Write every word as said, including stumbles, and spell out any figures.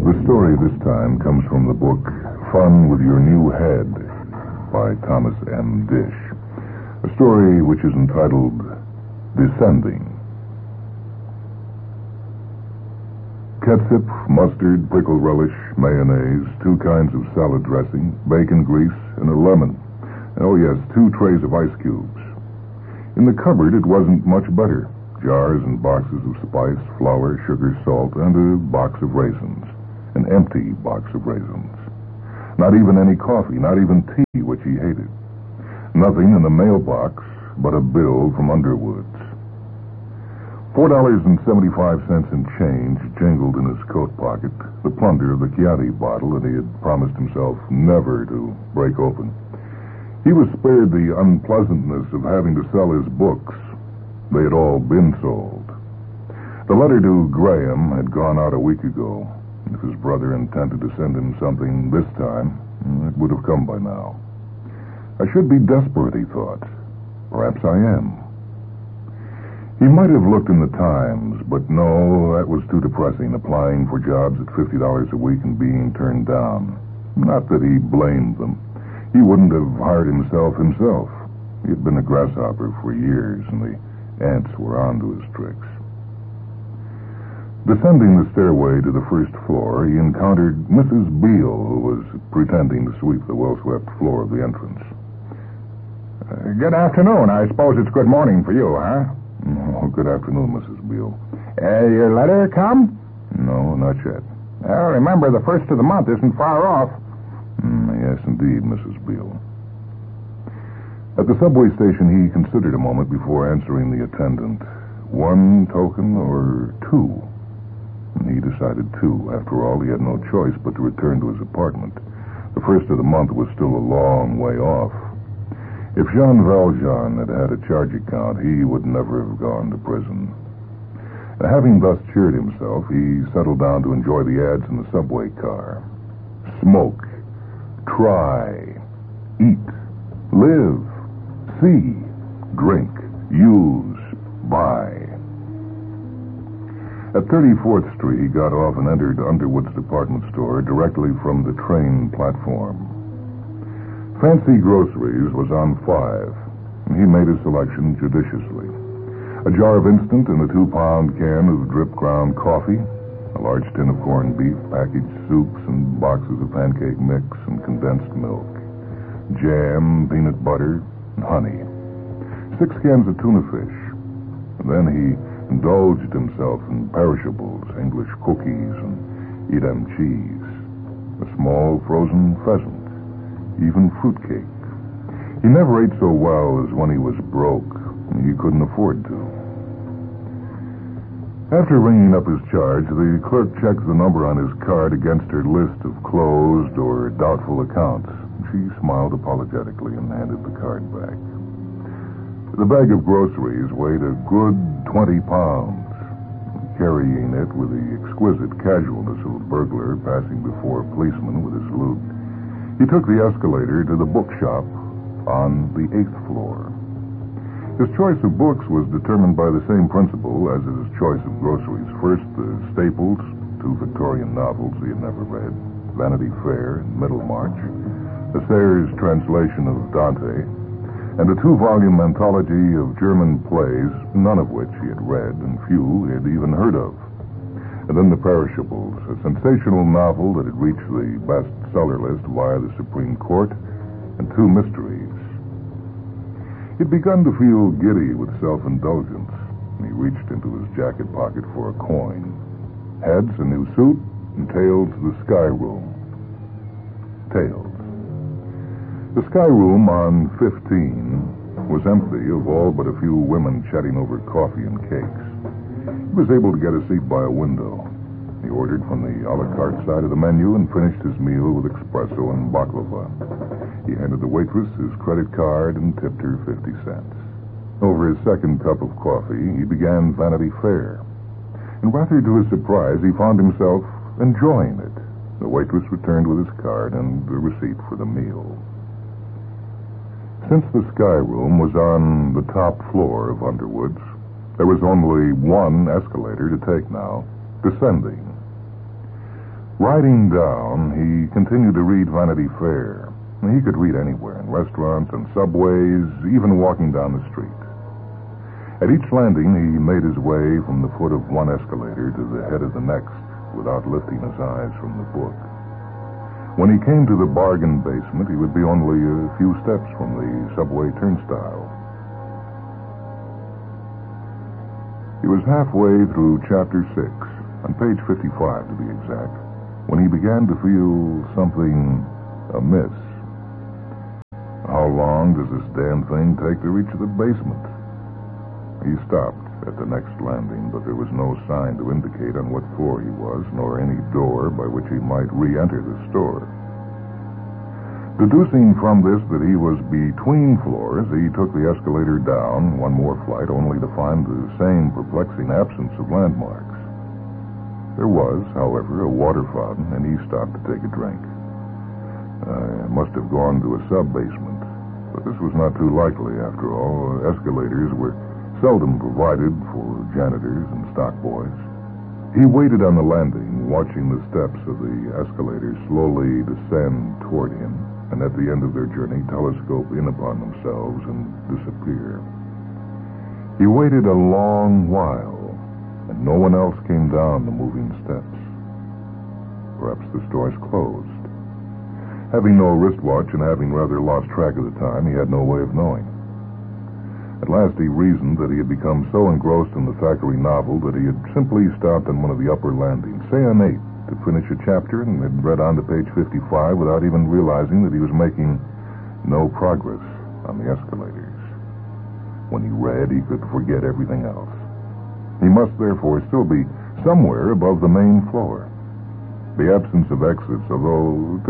The story this time comes from the book Fun with Your New Head by Thomas M. Dish, a story which is entitled Descending. Ketchup, mustard, pickle relish, mayonnaise, two kinds of salad dressing, bacon grease, and a lemon. Oh yes, two trays of ice cubes. In the cupboard it wasn't much better. Jars and boxes of spice, flour, sugar, salt, and a box of raisins. An empty box of raisins. Not even any coffee, not even tea, which he hated. Nothing in the mailbox but a bill from Underwood's. Four dollars and seventy-five cents in change jingled in his coat pocket, the plunder of the Chianti bottle that he had promised himself never to break open. He was spared the unpleasantness of having to sell his books. They had all been sold. The letter to Graham had gone out a week ago. If his brother intended to send him something this time, it would have come by now. I should be desperate, he thought. Perhaps I am. He might have looked in the Times, but no, that was too depressing, applying for jobs at fifty dollars a week and being turned down. Not that he blamed them. He wouldn't have hired himself himself. He had been a grasshopper for years, and the ants were onto his tricks. Descending the stairway to the first floor, he encountered Missus Beale, who was pretending to sweep the well-swept floor of the entrance. Uh, good afternoon. I suppose it's good morning for you, huh? Oh, good afternoon, Missus Beale. Uh, your letter come? No, not yet. Well, remember, the first of the month isn't far off. Mm, yes, indeed, Missus Beale. At the subway station, he considered a moment before answering the attendant. One token or two? And he decided two. After all, he had no choice but to return to his apartment. The first of the month was still a long way off. If Jean Valjean had had a charge account, he would never have gone to prison. And having thus cheered himself, he settled down to enjoy the ads in the subway car. Smoke. Try. Eat. Live. See, drink, use, buy. At thirty-fourth Street, he got off and entered Underwood's department store directly from the train platform. Fancy Groceries was on five, and he made his selection judiciously. A jar of instant and a two-pound can of drip ground coffee, a large tin of corned beef, packaged soups, and boxes of pancake mix and condensed milk, jam, peanut butter, and honey, six cans of tuna fish, and then he indulged himself in perishables, English cookies, and Edam cheese, a small frozen pheasant, even fruitcake. He never ate so well as when he was broke, and he couldn't afford to. After ringing up his charge, the clerk checked the number on his card against her list of closed or doubtful accounts. She smiled apologetically and handed the card back. The bag of groceries weighed a good twenty pounds. Carrying it with the exquisite casualness of a burglar passing before a policeman with his loot, he took the escalator to the bookshop on the eighth floor. His choice of books was determined by the same principle as his choice of groceries. First, the staples, two Victorian novels he had never read, Vanity Fair and Middlemarch, a Sayre's translation of Dante, and a two-volume anthology of German plays, none of which he had read and few he had even heard of. And then the perishables, a sensational novel that had reached the bestseller list via the Supreme Court, and two mysteries. He'd begun to feel giddy with self-indulgence, and he reached into his jacket pocket for a coin. Heads, a new suit, and tails, the Sky Room. Tails. The Sky Room on fifteen was empty of all but a few women chatting over coffee and cakes. He was able to get a seat by a window. He ordered from the a la carte side of the menu and finished his meal with espresso and baklava. He handed the waitress his credit card and tipped her fifty cents. Over his second cup of coffee, he began Vanity Fair. And rather to his surprise, he found himself enjoying it. The waitress returned with his card and the receipt for the meal. Since the Sky Room was on the top floor of Underwood's, there was only one escalator to take now, descending. Riding down, he continued to read Vanity Fair. He could read anywhere, in restaurants and subways, even walking down the street. At each landing, he made his way from the foot of one escalator to the head of the next without lifting his eyes from the book. When he came to the bargain basement, he would be only a few steps from the subway turnstile. He was halfway through chapter six, on page fifty-five to be exact, when he began to feel something amiss. How long does this damn thing take to reach the basement? He stopped at the next landing, but there was no sign to indicate on what floor he was, nor any door by which he might re-enter the store. Deducing from this that he was between floors, he took the escalator down one more flight, only to find the same perplexing absence of landmarks. There was, however, a water fountain, and he stopped to take a drink. I must have gone to a sub-basement, but this was not too likely, after all. Escalators were seldom provided for janitors and stock boys. He waited on the landing, watching the steps of the escalator slowly descend toward him, and at the end of their journey telescope in upon themselves and disappear. He waited a long while, and no one else came down the moving steps. Perhaps the store's closed. Having no wristwatch and having rather lost track of the time, he had no way of knowing. At last he reasoned that he had become so engrossed in the Thackeray novel that he had simply stopped on one of the upper landings, say on eight, to finish a chapter, and had read on to page fifty-five without even realizing that he was making no progress on the escalators. When he read, he could forget everything else. He must therefore still be somewhere above the main floor. The absence of exits, although